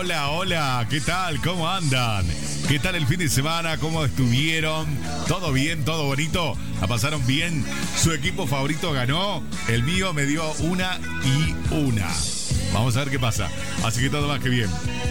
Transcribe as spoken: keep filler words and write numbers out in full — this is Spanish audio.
hola, hola, ¿qué tal? ¿Cómo andan? ¿Qué tal el fin de semana? ¿Cómo estuvieron? ¿Todo bien? ¿Todo bonito? ¿La pasaron bien? ¿Su equipo favorito ganó? El mío me dio una y una. Vamos a ver qué pasa. Así que todo más que bien.